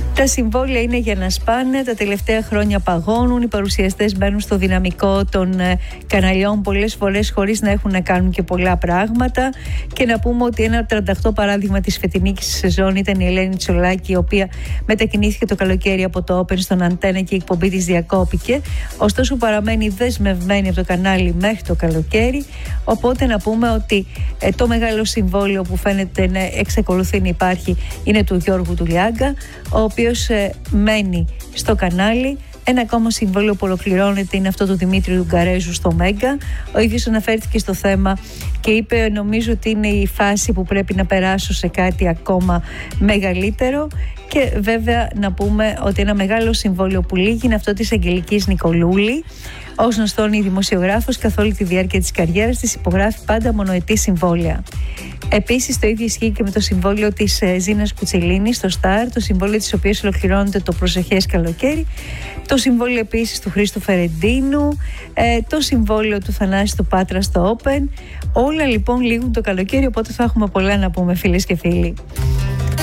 Τα συμβόλαια είναι για να σπάνε, τα τελευταία χρόνια παγώνουν, οι παρουσιαστές μπαίνουν στο δυναμικό των καναλιών πολλές φορές χωρίς να έχουν να κάνουν και πολλά πράγματα. Και να πούμε ότι ένα 38 παράδειγμα της φετινής σεζόν ήταν η Ελένη Τσολάκη, η οποία μετακινήθηκε το καλοκαίρι από το Open στον Αντένα και η εκπομπή της διακόπηκε. Ωστόσο παραμένει δεσμευμένη από το κανάλι μέχρι το καλοκαίρι. Οπότε να πούμε ότι το μεγάλο συμβόλαιο που φαίνεται να εξακολουθεί να υπάρχει είναι του Γιώργου του Λιάγκα, ο οποίος μένει στο κανάλι. Ένα ακόμα συμβόλαιο που ολοκληρώνεται είναι αυτό του Δημήτρη Ουγγαρέζου στο Μέγκα. Ο ίδιος αναφέρθηκε στο θέμα και είπε: νομίζω ότι είναι η φάση που πρέπει να περάσω σε κάτι ακόμα μεγαλύτερο. Και βέβαια να πούμε ότι ένα μεγάλο συμβόλαιο που λύγει είναι αυτό της Αγγελικής Νικολούλη. Ως γνωστόν, η δημοσιογράφος καθ' όλη τη διάρκεια της καριέρας της υπογράφει πάντα μονοετή συμβόλαια. Επίσης, το ίδιο ισχύει και με το συμβόλαιο της Ζήνας Κουτσελίνης στο Star, το συμβόλαιο της οποίας ολοκληρώνεται το προσεχές καλοκαίρι, το συμβόλαιο επίσης του Χρήστου Φερεντίνου, το συμβόλαιο του Θανάση του Πάτρα στο Open. Όλα λοιπόν λήγουν το καλοκαίρι, οπότε θα έχουμε πολλά να πούμε, φίλες και φίλοι.